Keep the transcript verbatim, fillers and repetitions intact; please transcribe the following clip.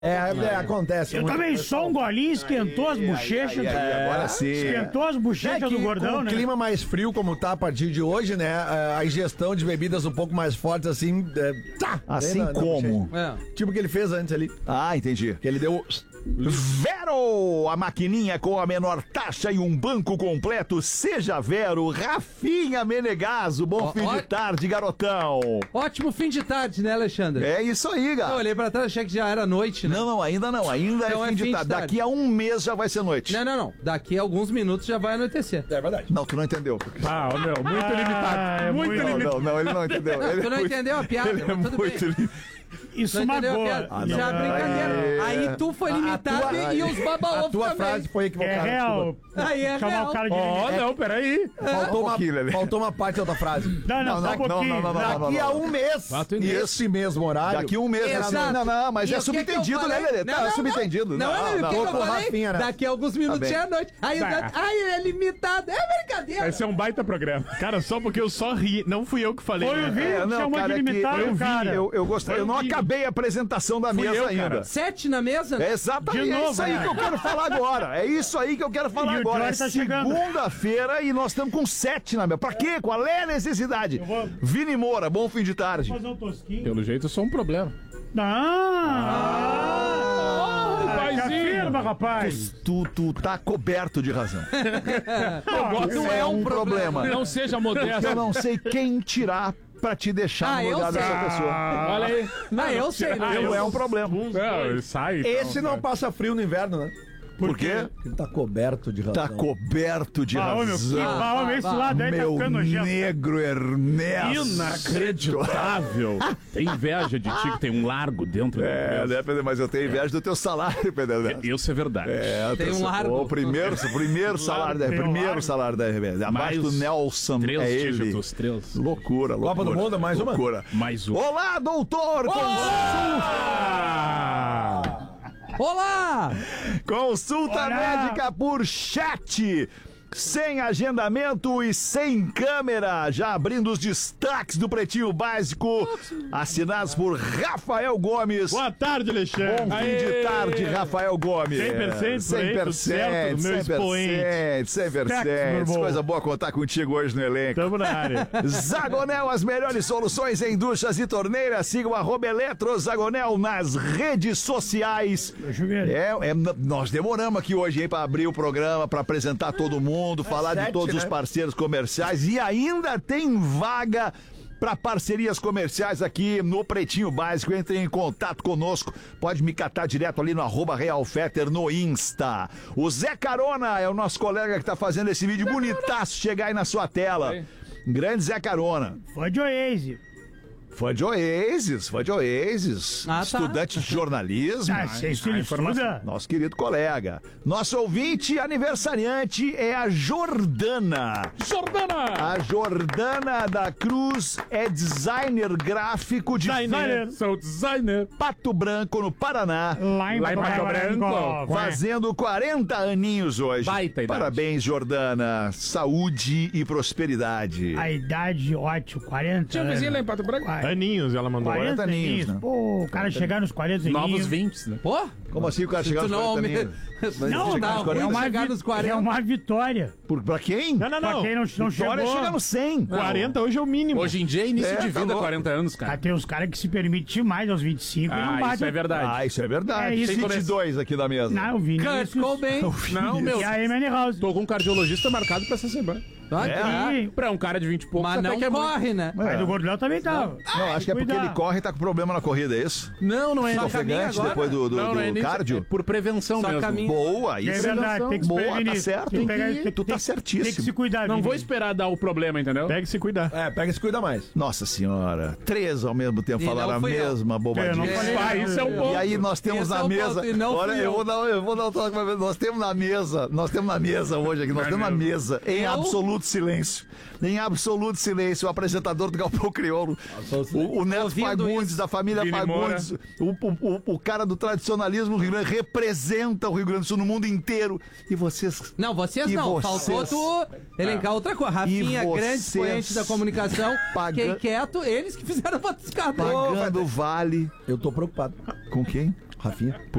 É, é, acontece. Eu também só um golinho, esquentou as bochechas. Agora sim. Esquentou as bochechas É que do gordão, com né? o clima mais frio como tá a partir de hoje, né? A ingestão de bebidas um pouco mais fortes, assim... É, tá, Assim na- na como? bochecha. Tipo o que ele fez antes ali. Ah, entendi. Que ele deu... Vero, a maquininha com a menor taxa e um banco completo. Seja Vero, Rafinha Menegaso. Bom Ó, fim ó. de tarde, garotão. Ótimo fim de tarde, né, Alexandre? É isso aí, Eu gato. olhei pra trás, achei que já era noite, né? Não, não, ainda não. Ainda Então é fim é de fim de tarde. tarde. Daqui a um mês já vai ser noite. Não, não, não. Daqui a alguns minutos já vai anoitecer. É verdade. Não, tu não entendeu. Ah, ô, meu, muito Ah, limitado. é muito muito- Não, limitado. não, não, ele não entendeu. Não, ele tu não é muito- entendeu a piada, Ele é mas tudo muito bem. limitado. Isso Não entendeu a magoa. piada? Ah, Já não. é brincadeira. É. Aí tu foi A- a limitado tua- e os A baba-ovos tua também. frase foi equivocada. É real. desculpa. Aí é Chamar real. o cara de Ó, limite. não, peraí. Faltou, Um pouquinho, Lelê. uma, faltou uma parte da tua frase. Não, não, Não, só um não, pouquinho. não, não, não, não, Daqui a um mês, Fato inédito. esse mesmo horário... Daqui um mês. Exato. Não, não, mas E é o que que eu subentendido, né, falei? Lelê? Não, Tá não, subentendido. Não, não, não, o que, que Vou eu com o falei? Rafinha, né? Daqui a alguns minutos bem. já é noite. Aí, Tá. ai, é limitado. É brincadeira. Vai ser um baita programa. Cara, só porque eu só ri. Não fui eu que falei. Foi o né? Vini É, que não, chamou cara, de é que limitado, eu, cara. eu, eu gostei. Eu não Foi o Vini. acabei a apresentação da Fui mesa eu, ainda. cara. Sete na mesa, né? É exatamente, De é novo, isso aí né? que eu quero falar agora. É isso aí que eu quero falar E o agora. É Jorge tá chegando. segunda-feira e nós estamos com sete na mesa. Pra quê? Qual é a necessidade? Eu vou- Vini Moura, bom fim de tarde. Fazer um tosquinho. Pelo jeito eu sou um problema. Não! Ah, paizinho. afirma, rapaz! Tu, tu tá coberto de razão. Nossa, Não é um problema. Não seja modesto. Eu não sei quem tirar pra te deixar Ah, no eu lugar sei. dessa pessoa. Olha aí. Não, eu sei. Não, Ah, Não eu- é um problema. Não, sai. Esse então, não cara. passa frio no inverno, né? Por quê? Ele tá coberto de razão. Tá coberto de Ah, ô, meu, que razão. pau, esse lado aí tá Meu ficando nojento. negro Ernesto. Inacreditável. Tem inveja de ti que tem um largo dentro É, da né, Pedro? Mas eu tenho inveja do teu salário, Pedro Ernesto. Isso é verdade. É, Tem um teu- largo. O primeiro, o primeiro salário da Tem um primeiro largo. salário da R B S. Abaixo Mais do Nelson. Três é ele. dígitos, três. Loucura, loucura. Copa do Mundo, mais uma? loucura. Mais um. Olá, doutor! Ah! Olá! Consulta Olá. médica por chat. Sem agendamento e sem câmera. Já abrindo os destaques do Pretinho Básico. Assinados por Rafael Gomes. Boa tarde, Alexandre. Bom fim de tarde, Rafael Gomes. cem por cento por aí, tudo certo, meu expoente. cem por Stacks, meu cento. irmão. Coisa boa contar contigo hoje no elenco. Tamo na área. Zagonel, as melhores soluções em duchas e torneiras. Sigam arroba Eletro Zagonel nas redes sociais. Deixa eu ver. É, é, n- nós demoramos aqui hoje, hein, pra abrir o programa, pra apresentar todo mundo, falar de sete, todos os né? parceiros comerciais e ainda tem vaga para parcerias comerciais aqui no Pretinho Básico. Entre em contato conosco, pode me catar direto ali no arroba Realfetter no Insta. O Zé Carona é o nosso colega que tá fazendo esse vídeo bonitaço chegar aí na sua tela. Grande Zé Carona. Foi de Oasis. Fã de Oasis, fã de Oasis, Ah, tá. estudante de jornalismo. Ah, você estuda, estuda? Nosso querido colega. Nosso ouvinte aniversariante é a Jordana. Jordana! A Jordana da Cruz é designer gráfico de Designer. Sou designer. Pato Branco, no Paraná. Lá em Lá em Pato Branco. Fazendo quarenta aninhos hoje. Baita idade. Parabéns, Jordana. Saúde e prosperidade. A idade, ótimo, quarenta. Tinha um vizinho lá em Pato Branco. Qua- Aninhos, ela mandou. quarenta quarenta aninhos, aninhos. né? Pô, o cara chegar nos quarenta aninhos. Novos vinte, né? Pô? Como assim o cara chegar Tu aos não, quarenta me... aninhos? Não, Tá não, ruim é uma, chegar vi- nos quarenta. é uma vitória. Por, pra quem? Não, não, Pra não. quem não, não Vitória chegou. chega no cem. quarenta hoje é o mínimo. Hoje em dia é início É, de tá vida, louco. quarenta anos, Ah, cara. tem uns caras que se permitem mais aos vinte e cinco e não Ah, batem. isso é verdade. Ah, isso é verdade. É isso. Tem vinte e dois aqui na mesa. Não, o Vinícius. Kurt Cobain. Não, meu. E a Amy House. Tô com um cardiologista marcado pra essa semana. Ah, É? tá. E- Pra um cara de vinte e poucos, Mas até não que é muito. corre, né? Mas do Gordão também tava. Não, acho que é porque Cuidado. ele corre e tá com problema na corrida, é isso? Não, não é. Só Não, caminha Ofegante agora. depois do, do, não, não é do nisso, cardio? é por prevenção Só mesmo. caminha. Boa, É isso. verdade, tem que se Boa, tá prevenir. certo. Tem que pegar- Tu tem- tá tem- certíssimo. Tem que se cuidar, Não Vini. vou esperar dar o problema, entendeu? Pega e se cuidar. É, pega e se cuida mais. Nossa senhora, três ao mesmo tempo E falaram não a fui eu. mesma Eu bobadinha. não falei É, nada. Ah, isso é um ponto. E aí nós temos Esse na é o mesa. ponto, e não Olha, fui eu eu. vou dar, eu vou dar um toque pra ver. Nós temos na mesa, nós temos na mesa hoje aqui, nós temos na mesa, em Eu? absoluto silêncio. Em absoluto silêncio, o apresentador do Galpão Crioulo, o, o Neto Ouvindo Fagundes, isso. da família Vini Fagundes, o, o, o, o cara do tradicionalismo do Rio Grande, representa o Rio Grande do Sul no mundo inteiro. E vocês. Não, vocês E não. vocês? Faltou tu elencar outra coisa. Rafinha, E grande vocês expoente da comunicação. paga- Fiquei quieto, eles que fizeram o patrocínio. Pagando vale. Eu tô preocupado. Com quem? Rafinha.